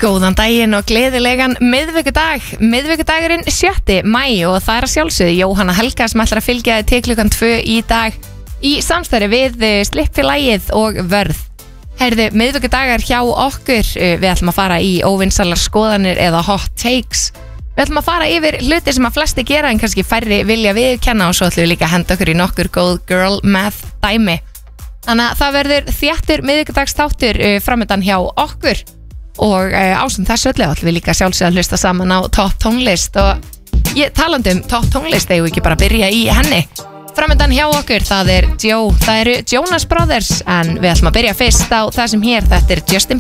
Góðan daginn og gleðilegan miðvikudag. Miðvikudagurinn 7. maí og það að sjálfsögðu Jóhanna Helga sem ætlar að fylgja þig til klukkan 2 í dag í samstarfi við Slippfélagið og Vörð. Herðu, miðvikudagar hjá okkur, við ætlum að fara í óvinsalar skoðanir eða hot takes. Við ætlum að fara yfir hluti sem að flesti gera en kannski færri vilja viðurkenna og svo ætlum við líka að henda okkur í nokkur góð girl math dæmi. Þannig að það verður þéttur miðvikudagsþáttur framöndan hjá okkur. Og ásum þessu öllu ætlum við líka sjálfsögðu að hlusta saman á topp tónlist og talandi topp tónlist eigum við ekki bara að byrja í henni. Framöndan hjá okkur, það eru Jonas Brothers en við ætlum að byrja fyrst á það sem hér, þetta er Justin